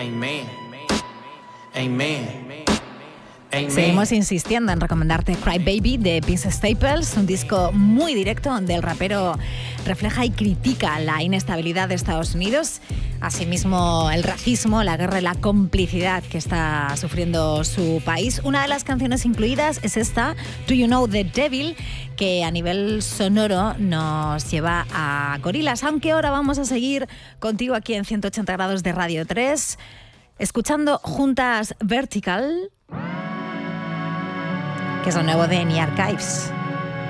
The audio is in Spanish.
Amen. Amen. Seguimos insistiendo en recomendarte Cry Baby de Vince Staples, un disco muy directo donde el rapero refleja y critica la inestabilidad de Estados Unidos, asimismo el racismo, la guerra y la complicidad que está sufriendo su país. Una de las canciones incluidas es esta, Do You Know the Devil, que a nivel sonoro nos lleva a Gorillaz, aunque ahora vamos a seguir contigo aquí en 180 grados de Radio 3, escuchando juntas Vertical, que es lo nuevo de Any Archives.